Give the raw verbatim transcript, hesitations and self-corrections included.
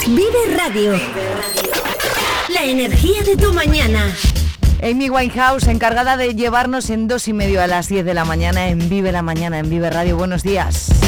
Vive Radio. La energía de tu mañana. Amy Winehouse, encargada de llevarnos en dos y medio a las diez de la mañana en Vive la Mañana, en Vive Radio. Buenos días.